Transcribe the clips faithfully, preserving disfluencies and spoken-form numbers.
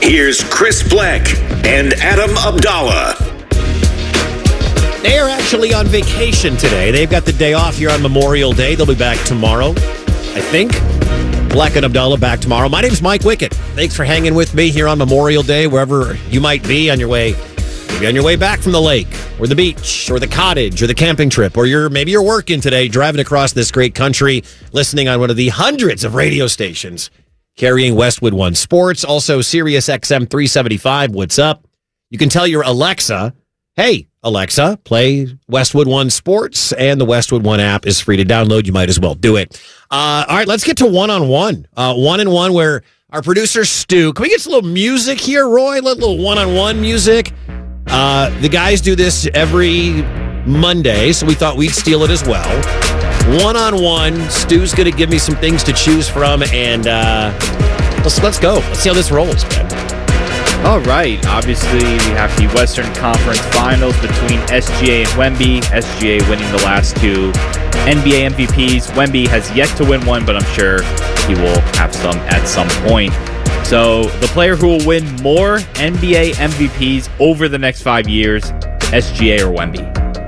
Here's Chris Black and Adam Abdallah. They are actually on vacation today. They've got the day off here on Memorial Day. They'll be back tomorrow, I think. Black and Abdallah back tomorrow. My name's Mike Wickett. Thanks for hanging with me here on Memorial Day, wherever you might be on your way. Maybe on your way back from the lake or the beach or the cottage or the camping trip, or you're maybe you're working today, driving across this great country, listening on one of the hundreds of radio stations carrying Westwood One Sports. Also, Sirius X M three seventy-five. What's up? You can tell your Alexa, hey, Alexa, play Westwood One Sports, and the Westwood One app is free to download. You might as well do it. Uh, all right, let's get to one-on-one. Uh, one-on-one where our producer, Stu, can we get some little music here, Roy? A little one-on-one music. Uh, the guys do this every Monday, so we thought we'd steal it as well. One-on-one, Stu's going to give me some things to choose from, and uh, let's, let's go. Let's see how this rolls, man. All right. Obviously, we have the Western Conference Finals between S G A and Wemby. S G A winning the last two N B A M V Ps. Wemby has yet to win one, but I'm sure he will have some at some point. So the player who will win more N B A M V Ps over the next five years, S G A or Wemby?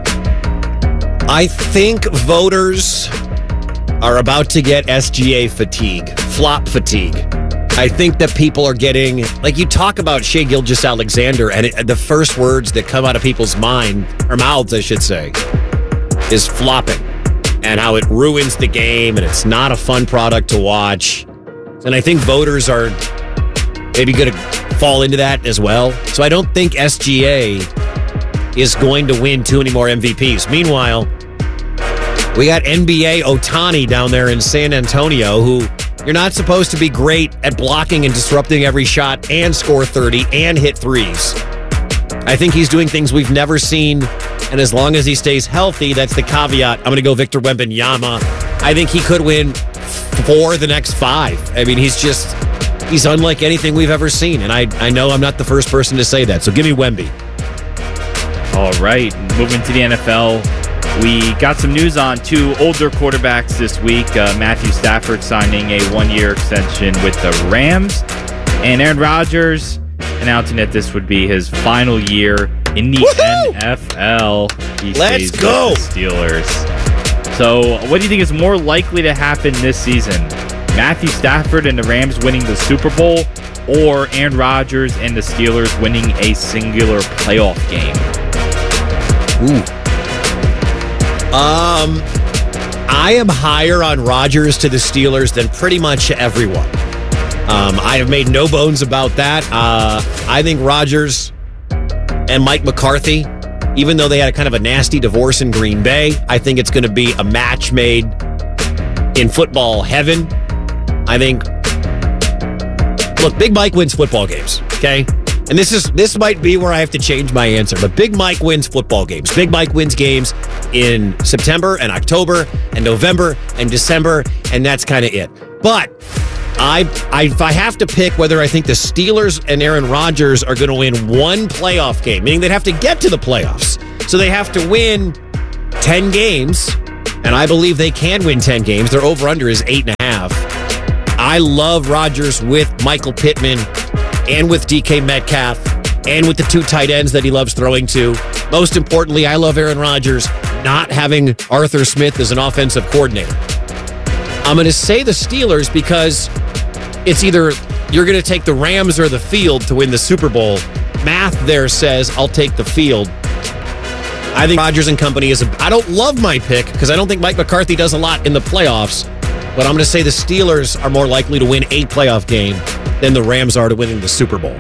I think voters are about to get S G A fatigue, flop fatigue. I think that people are getting, like you talk about Shai Gilgeous-Alexander, and it, the first words that come out of people's mind, or mouths, I should say, is flopping, and how it ruins the game, and it's not a fun product to watch. And I think voters are maybe going to fall into that as well. So I don't think S G A is going to win too many more M V Ps. Meanwhile, we got N B A Ohtani down there in San Antonio, who you're not supposed to be great at blocking and disrupting every shot and score thirty and hit threes. I think he's doing things we've never seen, and as long as he stays healthy, that's the caveat. I'm going to go Victor Wembanyama. I think he could win four the next five. I mean, he's just, he's unlike anything we've ever seen, and I, I know I'm not the first person to say that, so give me Wemby. All right, moving to the N F L. We got some news on two older quarterbacks this week. Uh, Matthew Stafford signing a one-year extension with the Rams. And Aaron Rodgers announcing that this would be his final year in the Woo-hoo! N F L. He Let's stays go! with the Steelers. So what do you think is more likely to happen this season? Matthew Stafford and the Rams winning the Super Bowl, or Aaron Rodgers and the Steelers winning a singular playoff game? Ooh. Um, I am higher on Rodgers to the Steelers than pretty much everyone. Um, I have made no bones about that. Uh, I think Rodgers and Mike McCarthy, even though they had a kind of a nasty divorce in Green Bay, I think it's going to be a match made in football heaven. I think, look, Big Mike wins football games, okay? And this is this might be where I have to change my answer, but Big Mike wins football games. Big Mike wins games in September and October and November and December, and that's kind of it. But I, I, if I have to pick whether I think the Steelers and Aaron Rodgers are going to win one playoff game, meaning they'd have to get to the playoffs, so they have to win ten games, and I believe they can win ten games. Their over-under is eight and a half. I love Rodgers with Michael Pittman and with D K Metcalf, and with the two tight ends that he loves throwing to. Most importantly, I love Aaron Rodgers not having Arthur Smith as an offensive coordinator. I'm going to say the Steelers because it's either you're going to take the Rams or the field to win the Super Bowl. Math there says I'll take the field. I think Rodgers and company is a... I don't love my pick because I don't think Mike McCarthy does a lot in the playoffs, but I'm going to say the Steelers are more likely to win a playoff game than the Rams are to winning the Super Bowl.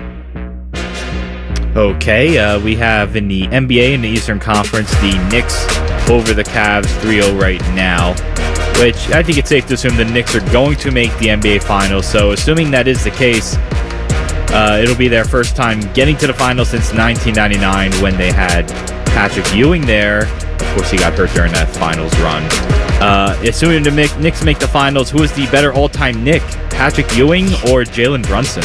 Okay, uh, we have in the N B A in the Eastern Conference, the Knicks over the Cavs three oh right now, which I think it's safe to assume the Knicks are going to make the N B A Finals. So assuming that is the case, uh, it'll be their first time getting to the finals since nineteen ninety-nine when they had Patrick Ewing there. Of course, he got hurt during that finals run. Uh, assuming the Knicks make the finals, who is the better all-time Knick, Patrick Ewing or Jalen Brunson?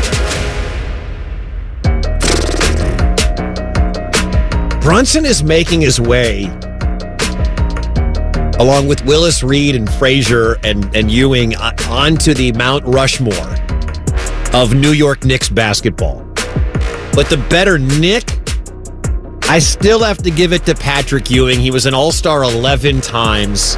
Brunson is making his way, along with Willis Reed and Frazier and, and Ewing, onto the Mount Rushmore of New York Knicks basketball. But the better Knick, I still have to give it to Patrick Ewing. He was an All-Star eleven times.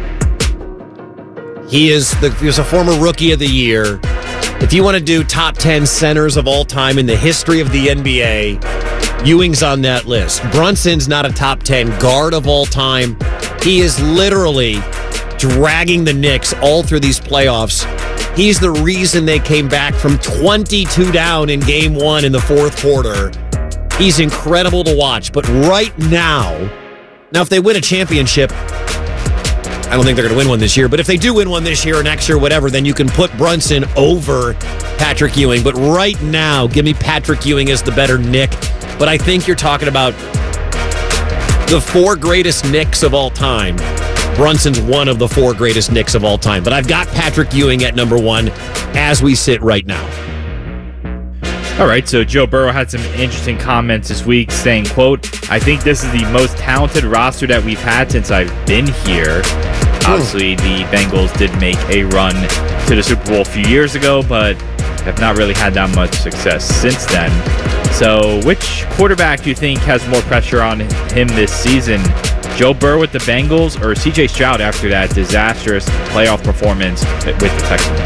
He is the he was a former Rookie of the Year. If you want to do top ten centers of all time in the history of the N B A, Ewing's on that list. Brunson's not a top ten guard of all time. He is literally dragging the Knicks all through these playoffs. He's the reason they came back from twenty-two down in game one in the fourth quarter. He's incredible to watch. But right now, now if they win a championship, I don't think they're going to win one this year, but if they do win one this year or next year, whatever, then you can put Brunson over Patrick Ewing. But right now, give me Patrick Ewing as the better Knick. But I think you're talking about the four greatest Knicks of all time. Brunson's one of the four greatest Knicks of all time. But I've got Patrick Ewing at number one as we sit right now. All right, so Joe Burrow had some interesting comments this week saying, quote, I think this is the most talented roster that we've had since I've been here. Obviously, the Bengals did make a run to the Super Bowl a few years ago, but have not really had that much success since then. So which quarterback do you think has more pressure on him this season? Joe Burrow with the Bengals or C J Stroud after that disastrous playoff performance with the Texans?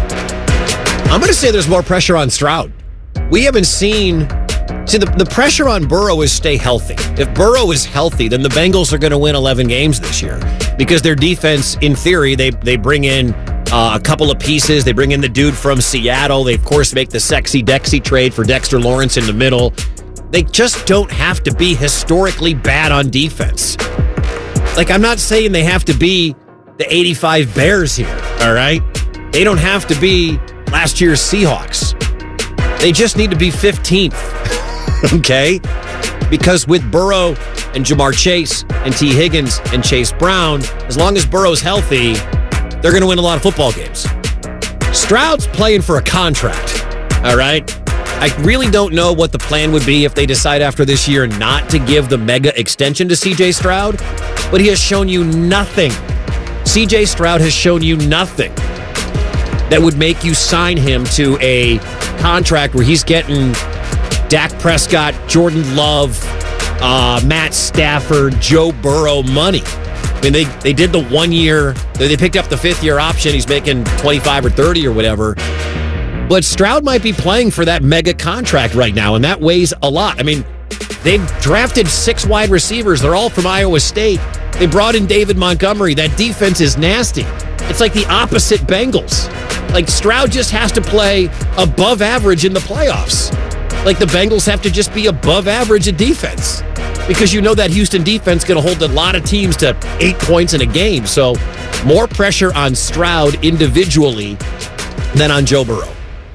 I'm going to say there's more pressure on Stroud. We haven't seen... See, the, the pressure on Burrow is stay healthy. If Burrow is healthy, then the Bengals are going to win eleven games this year because their defense, in theory, they they bring in uh, a couple of pieces. They bring in the dude from Seattle. They, of course, make the sexy Dexy trade for Dexter Lawrence in the middle. They just don't have to be historically bad on defense. Like, I'm not saying they have to be the eighty-five Bears here, all right? They don't have to be last year's Seahawks. They just need to be fifteenth. Okay? Because with Burrow and Jamar Chase and T. Higgins and Chase Brown, as long as Burrow's healthy, they're going to win a lot of football games. Stroud's playing for a contract, all right? I really don't know what the plan would be if they decide after this year not to give the mega extension to C J Stroud, but he has shown you nothing. C J Stroud has shown you nothing that would make you sign him to a contract where he's getting Dak Prescott, Jordan Love, uh, Matt Stafford, Joe Burrow money. I mean, they, they did the one year, they picked up the fifth year option. He's making twenty-five or thirty or whatever. But Stroud might be playing for that mega contract right now, and that weighs a lot. I mean, they've drafted six wide receivers. They're all from Iowa State. They brought in David Montgomery. That defense is nasty. It's like the opposite Bengals. Like, Stroud just has to play above average in the playoffs. Like, the Bengals have to just be above average at defense because you know that Houston defense is going to hold a lot of teams to eight points in a game. So more pressure on Stroud individually than on Joe Burrow.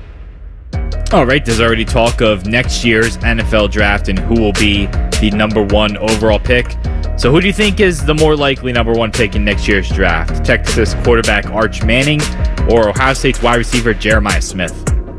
All right, there's already talk of next year's N F L draft and who will be the number one overall pick. So who do you think is the more likely number one pick in next year's draft? Texas quarterback Arch Manning or Ohio State's wide receiver Jeremiah Smith?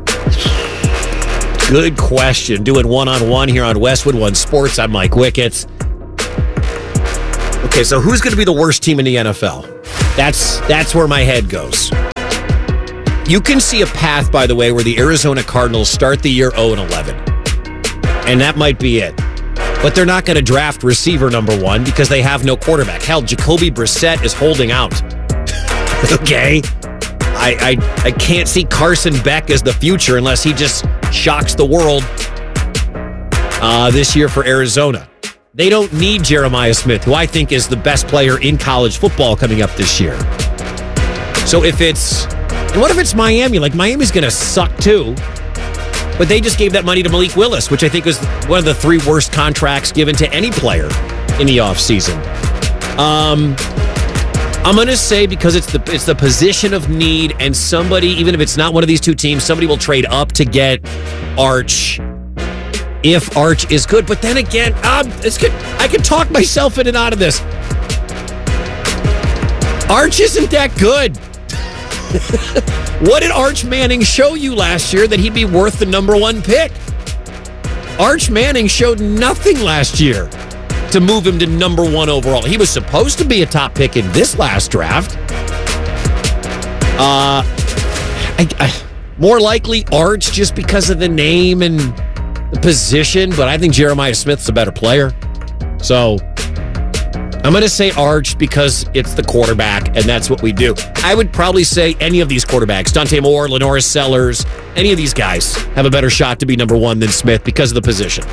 Good question. Doing one-on-one here on Westwood One Sports. I'm Mike Wickett. Okay, so who's going to be the worst team in the N F L? That's that's where my head goes. You can see a path, by the way, where the Arizona Cardinals start the year oh and eleven. And that might be it. But they're not going to draft receiver number one because they have no quarterback. Hell, Jacoby Brissett is holding out. Okay? I, I I can't see Carson Beck as the future unless he just shocks the world uh, this year for Arizona. They don't need Jeremiah Smith, who I think is the best player in college football coming up this year. So if it's... And what if it's Miami? Like, Miami's going to suck too. But they just gave that money to Malik Willis, which I think was one of the three worst contracts given to any player in the offseason. Um, I'm going to say because it's the it's the position of need, and somebody, even if it's not one of these two teams, somebody will trade up to get Arch if Arch is good. But then again, um, it's good. I can talk myself in and out of this. Arch isn't that good. What did Arch Manning show you last year that he'd be worth the number one pick? Arch Manning showed nothing last year to move him to number one overall. He was supposed to be a top pick in this last draft. Uh, I, I, More likely Arch just because of the name and the position, but I think Jeremiah Smith's a better player. So I'm going to say Arch because it's the quarterback, and that's what we do. I would probably say any of these quarterbacks, Dante Moore, Lenoris Sellers, any of these guys have a better shot to be number one than Smith because of the position.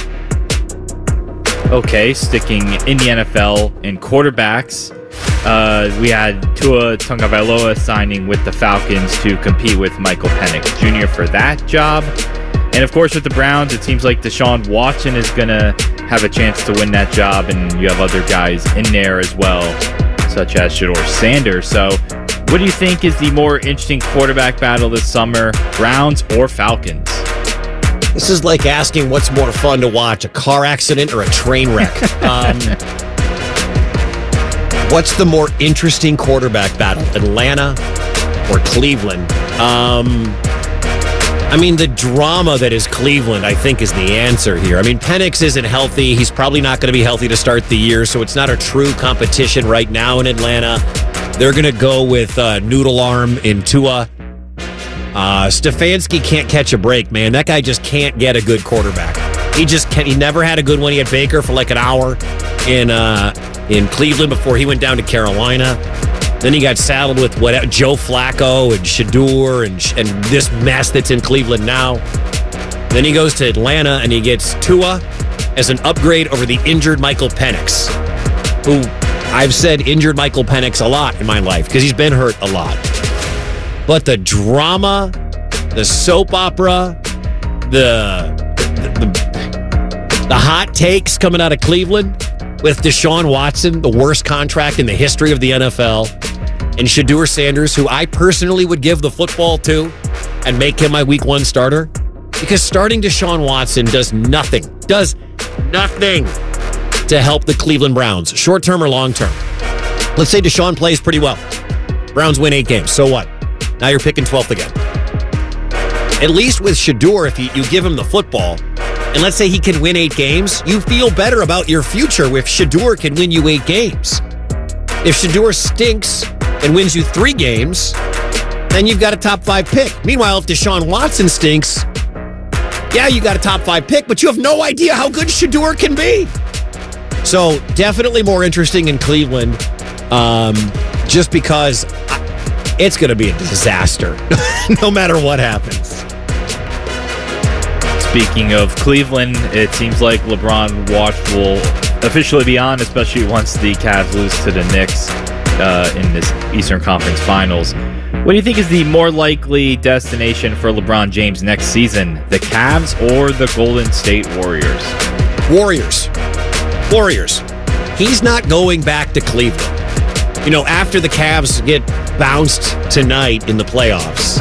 Okay, sticking in the N F L in quarterbacks, uh, we had Tua Tagovailoa signing with the Falcons to compete with Michael Penix Junior for that job. And of course, with the Browns, it seems like Deshaun Watson is going to have a chance to win that job, and you have other guys in there as well, such as Shedeur Sanders. So what do you think is the more interesting quarterback battle this summer, Browns or Falcons? This is like asking what's more fun to watch, a car accident or a train wreck. um, what's the more interesting quarterback battle, Atlanta or Cleveland? Um, I mean, the drama that is Cleveland, I think, is the answer here. I mean, Penix isn't healthy. He's probably not going to be healthy to start the year, so it's not a true competition right now in Atlanta. They're going to go with uh, Noodle Arm in Tua. Uh, Stefanski can't catch a break, man. That guy just can't get a good quarterback. He just can't. He never had a good one. He had Baker for like an hour in uh, in Cleveland before he went down to Carolina. Then he got saddled with what Joe Flacco and Shedeur and and this mess that's in Cleveland now. Then he goes to Atlanta and he gets Tua as an upgrade over the injured Michael Penix, who I've said injured Michael Penix a lot in my life because he's been hurt a lot. But the drama, the soap opera, the the, the the hot takes coming out of Cleveland with Deshaun Watson, the worst contract in the history of the N F L, and Shedeur Sanders, who I personally would give the football to and make him my week one starter, because starting Deshaun Watson does nothing, does nothing to help the Cleveland Browns, short term or long term. Let's say Deshaun plays pretty well. Browns win eight games. So what? Now you're picking twelfth again. At least with Shedeur, if you, you give him the football, and let's say he can win eight games, you feel better about your future if Shedeur can win you eight games. If Shedeur stinks and wins you three games, then you've got a top five pick. Meanwhile, if Deshaun Watson stinks, yeah, you got a top five pick, but you have no idea how good Shedeur can be. So definitely more interesting in Cleveland, um, just because it's going to be a disaster no matter what happens. Speaking of Cleveland, it seems like LeBron watch will officially be on, especially once the Cavs lose to the Knicks uh, in this Eastern Conference Finals. What do you think is the more likely destination for LeBron James next season, the Cavs or the Golden State Warriors? Warriors. Warriors. He's not going back to Cleveland. You know, after the Cavs get bounced tonight in the playoffs,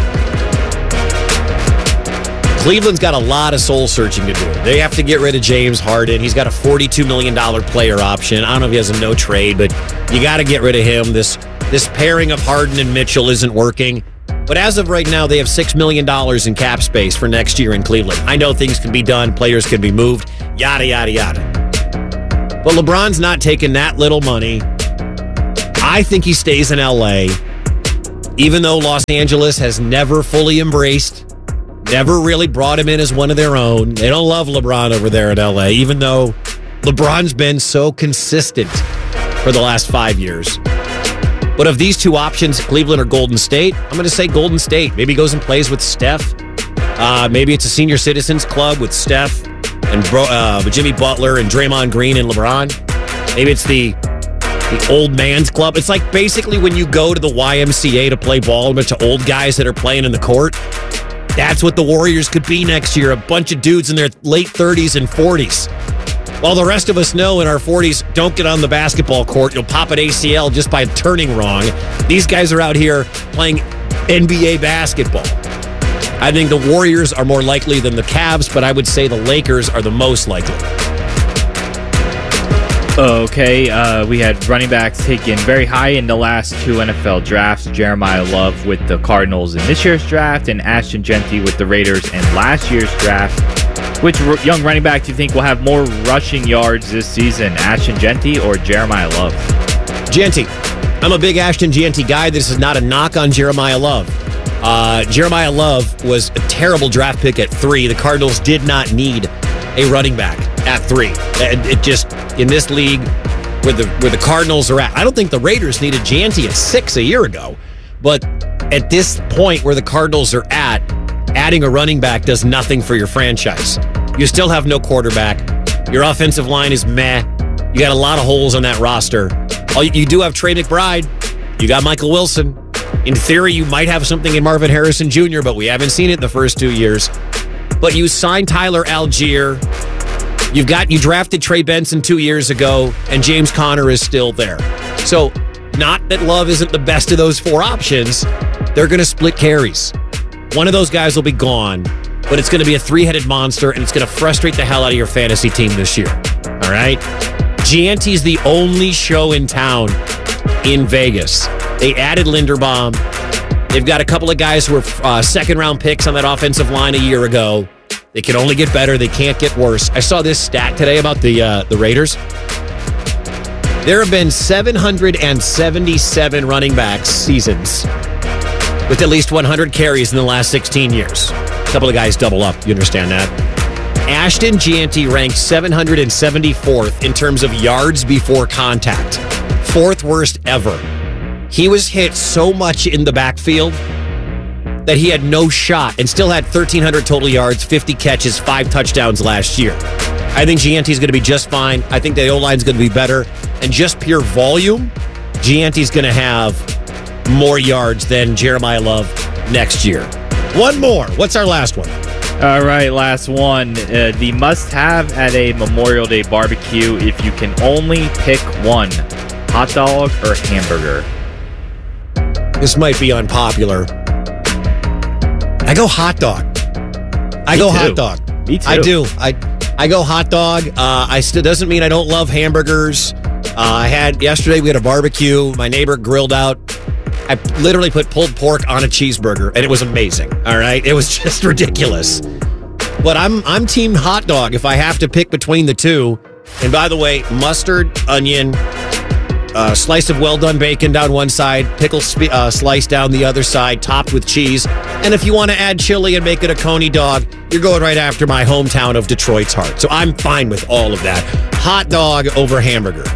Cleveland's got a lot of soul searching to do. They have to get rid of James Harden. He's got a forty-two million dollars player option. I don't know if he has a no trade, but you got to get rid of him. This this pairing of Harden and Mitchell isn't working. But as of right now, they have six million dollars in cap space for next year in Cleveland. I know things can be done. Players can be moved. Yada, yada, yada. But LeBron's not taking that little money. I think he stays in L A, even though Los Angeles has never fully embraced, never really brought him in as one of their own. They don't love LeBron over there in L A, even though LeBron's been so consistent for the last five years. But of these two options, Cleveland or Golden State, I'm going to say Golden State. Maybe he goes and plays with Steph. Uh, maybe it's a senior citizens club with Steph and Bro, uh, Jimmy Butler and Draymond Green and LeBron. Maybe it's the the old man's club. It's like basically when you go to the Y M C A to play ball, a bunch of old guys that are playing in the court. That's what the Warriors could be next year. A bunch of dudes in their late thirties and forties. While the rest of us know in our forties, don't get on the basketball court. You'll pop an A C L just by turning wrong. These guys are out here playing N B A basketball. I think the Warriors are more likely than the Cavs, but I would say the Lakers are the most likely. Okay, uh, we had running backs taken very high in the last two N F L drafts. Jeremiah Love with the Cardinals in this year's draft, and Ashton Jeanty with the Raiders in last year's draft. Which r- young running back do you think will have more rushing yards this season, Ashton Jeanty or Jeremiah Love? Jeanty. I'm a big Ashton Jeanty guy. This is not a knock on Jeremiah Love. Uh, Jeremiah Love was a terrible draft pick at three. The Cardinals did not need a running back at three. It, it just, in this league, where the where the Cardinals are at, I don't think the Raiders needed Gianti at six a year ago. But at this point where the Cardinals are at, adding a running back does nothing for your franchise. You still have no quarterback. Your offensive line is meh. You got a lot of holes on that roster. Oh, you do have Trey McBride. You got Michael Wilson. In theory, you might have something in Marvin Harrison Junior, but we haven't seen it the first two years. But you signed Tyler Algier. You've got you drafted Trey Benson two years ago, and James Conner is still there. So, not that Love isn't the best of those four options. They're going to split carries. One of those guys will be gone, but it's going to be a three-headed monster, and it's going to frustrate the hell out of your fantasy team this year. All right? Gianti's the only show in town in Vegas. They added Linderbaum. They've got a couple of guys who were uh, second-round picks on that offensive line a year ago. They can only get better. They can't get worse. I saw this stat today about the uh, the Raiders. There have been seven hundred seventy-seven running backs seasons with at least one hundred carries in the last sixteen years. A couple of guys double up. You understand that? Ashton Gianti ranked seven hundred seventy-fourth in terms of yards before contact. Fourth worst ever. He was hit so much in the backfield that he had no shot and still had thirteen hundred total yards, fifty catches, five touchdowns last year. I think Gianti's going to be just fine. I think the O-line's going to be better. And just pure volume, Gianti's going to have more yards than Jeremiah Love next year. One more. What's our last one? All right, last one. Uh, the must-have at a Memorial Day barbecue if you can only pick one. Hot dog or hamburger? This might be unpopular. I go hot dog. I Me go too. hot dog. Me too. I do. I I go hot dog. Uh, I still doesn't mean I don't love hamburgers. Uh, I had yesterday. We had a barbecue. My neighbor grilled out. I literally put pulled pork on a cheeseburger, and it was amazing. All right, it was just ridiculous. But I'm I'm team hot dog if I have to pick between the two. And by the way, mustard, onion, uh, slice of well-done bacon down one side, pickle sp- uh, slice down the other side, topped with cheese. And if you want to add chili and make it a coney dog, you're going right after my hometown of Detroit's heart. So I'm fine with all of that. Hot dog over hamburger.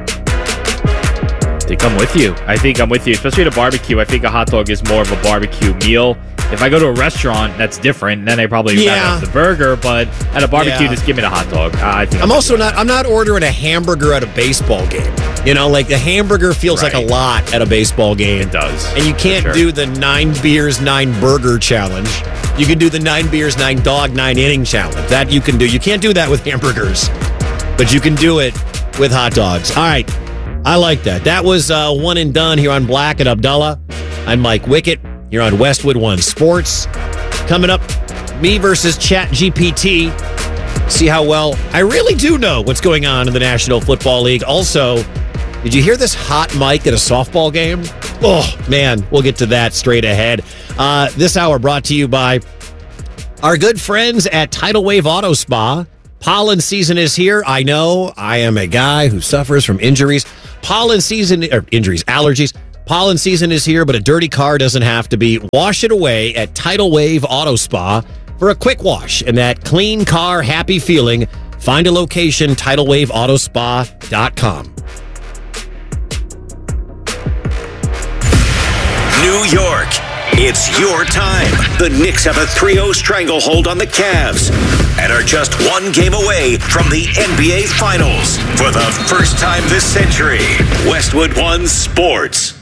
I think I'm with you. I think I'm with you. Especially at a barbecue, I think a hot dog is more of a barbecue meal. If I go to a restaurant, that's different. Then I probably Yeah. rather have the burger. But at a barbecue, Yeah. just give me the hot dog. Uh, I think I'm also not I'm not ordering a hamburger at a baseball game. You know, like the hamburger feels Right. like a lot at a baseball game. It does. And you can't For sure. do the nine beers, nine burger challenge. You can do the nine beers, nine dog, nine inning challenge. That you can do. You can't do that with hamburgers, but you can do it with hot dogs. All right. I like that. That was uh, one and done here on Black and Abdullah. I'm Mike Wickett. You're on Westwood One Sports. Coming up, me versus Chat G P T. See how well I really do know what's going on in the National Football League. Also, did you hear this hot mic at a softball game? Oh, man, we'll get to that straight ahead. Uh, this hour brought to you by our good friends at Tidal Wave Auto Spa. Pollen season is here. I know I am a guy who suffers from injuries. Pollen season, or injuries, allergies. Pollen season is here, but a dirty car doesn't have to be. Wash it away at Tidal Wave Auto Spa for a quick wash and that clean car, happy feeling. Find a location, tidal wave auto spa dot com. New York, it's your time. The Knicks have a three oh stranglehold on the Cavs and are just one game away from the N B A Finals. For the first time this century, Westwood One Sports.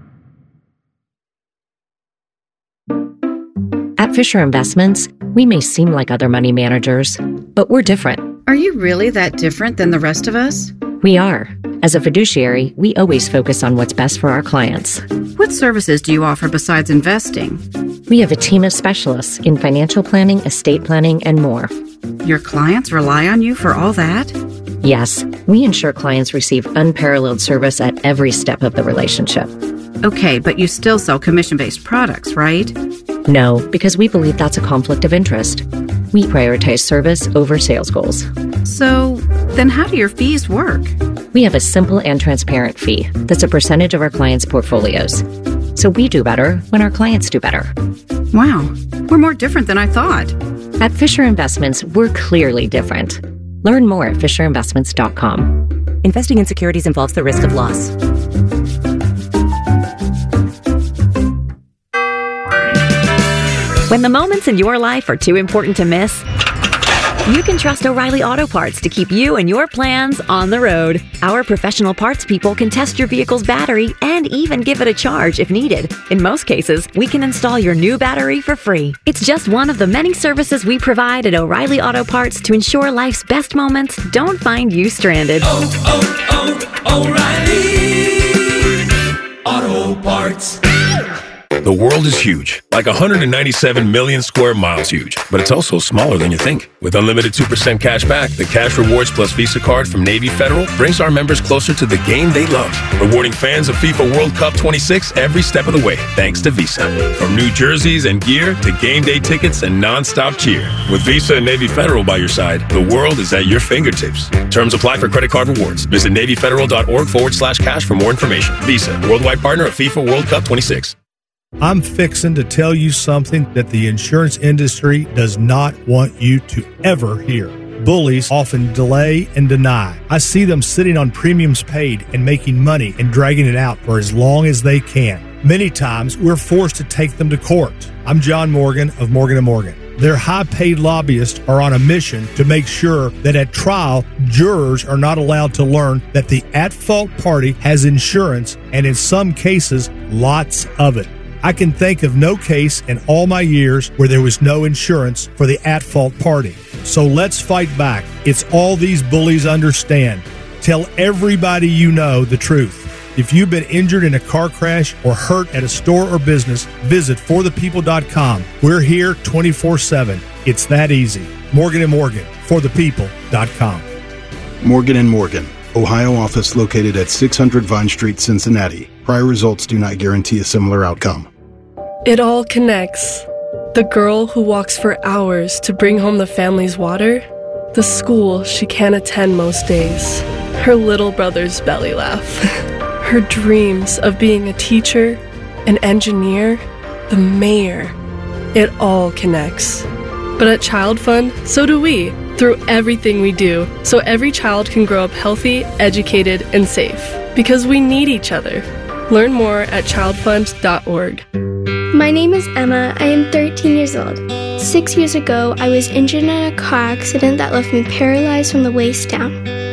At Fisher Investments, we may seem like other money managers, but we're different. Are you really that different than the rest of us? We are. As a fiduciary, we always focus on what's best for our clients. What services do you offer besides investing? We have a team of specialists in financial planning, estate planning, and more. Your clients rely on you for all that? Yes, we ensure clients receive unparalleled service at every step of the relationship. Okay, but you still sell commission-based products, right? No, because we believe that's a conflict of interest. We prioritize service over sales goals. So, then how do your fees work? We have a simple and transparent fee that's a percentage of our clients' portfolios. So we do better when our clients do better. Wow, we're more different than I thought. At Fisher Investments, we're clearly different. Learn more at fisher investments dot com. Investing in securities involves the risk of loss. When the moments in your life are too important to miss, you can trust O'Reilly Auto Parts to keep you and your plans on the road. Our professional parts people can test your vehicle's battery and even give it a charge if needed. In most cases, we can install your new battery for free. It's just one of the many services we provide at O'Reilly Auto Parts to ensure life's best moments don't find you stranded. Oh, oh, oh, O'Reilly Auto Parts. The world is huge, like one hundred ninety-seven million square miles huge, but it's also smaller than you think. With unlimited two percent cash back, the Cash Rewards Plus Visa card from Navy Federal brings our members closer to the game they love, rewarding fans of FIFA World Cup twenty-six every step of the way, thanks to Visa. From new jerseys and gear to game day tickets and non-stop cheer. With Visa and Navy Federal by your side, the world is at your fingertips. Terms apply for credit card rewards. Visit NavyFederal.org forward slash cash for more information. Visa, worldwide partner of FIFA World Cup twenty-six. I'm fixing to tell you something that the insurance industry does not want you to ever hear. Bullies often delay and deny. I see them sitting on premiums paid and making money and dragging it out for as long as they can. Many times, we're forced to take them to court. I'm John Morgan of Morgan and Morgan. Their high-paid lobbyists are on a mission to make sure that at trial, jurors are not allowed to learn that the at-fault party has insurance, and in some cases, lots of it. I can think of no case in all my years where there was no insurance for the at-fault party. So let's fight back. It's all these bullies understand. Tell everybody you know the truth. If you've been injured in a car crash or hurt at a store or business, visit for the people dot com. We're here twenty-four seven. It's that easy. Morgan and Morgan, for the people dot com. Morgan and Morgan, Ohio office located at six hundred Vine Street, Cincinnati. Prior results do not guarantee a similar outcome. It all connects. The girl who walks for hours to bring home the family's water, the school she can't attend most days, her little brother's belly laugh, her dreams of being a teacher, an engineer, the mayor. It all connects. But at Child Fund, so do we, through everything we do, so every child can grow up healthy, educated, and safe. Because we need each other. Learn more at child fund dot org. My name is Emma. I am thirteen years old. Six years ago, I was injured in a car accident that left me paralyzed from the waist down.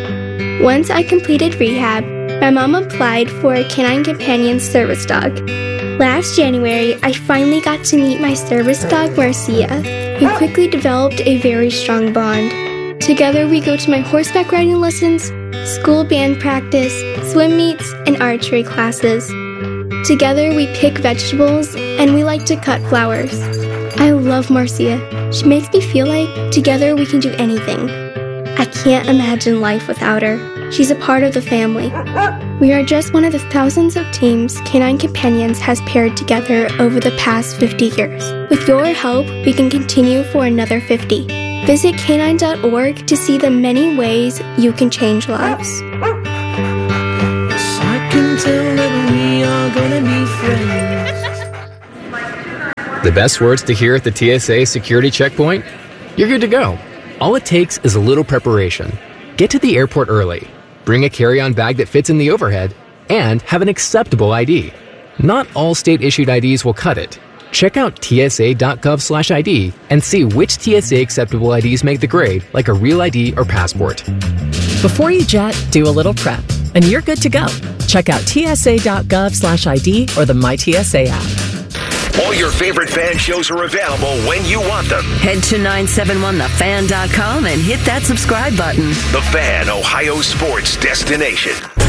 Once I completed rehab, my mom applied for a Canine Companion service dog. Last January, I finally got to meet my service dog, Marcia. We quickly developed a very strong bond. Together, we go to my horseback riding lessons, school band practice, swim meets, and archery classes. Together, we pick vegetables, and we like to cut flowers. I love Marcia. She makes me feel like together we can do anything. I can't imagine life without her. She's a part of the family. We are just one of the thousands of teams Canine Companions has paired together over the past fifty years. With your help, we can continue for another fifty. Visit canine dot org to see the many ways you can change lives. I can tell that we are gonna be friends. The best words to hear at the T S A security checkpoint? You're good to go. All it takes is a little preparation. Get to the airport early. Bring a carry-on bag that fits in the overhead, and have an acceptable I D. Not all state-issued I Ds will cut it. Check out T S A dot gov slash I D and see which T S A acceptable I Ds make the grade, like a real I D or passport. Before you jet, do a little prep, and you're good to go. Check out T S A dot gov slash I D or the My T S A app. All your favorite fan shows are available when you want them. Head to nine seven one the fan dot com and hit that subscribe button. The Fan, Ohio sports destination.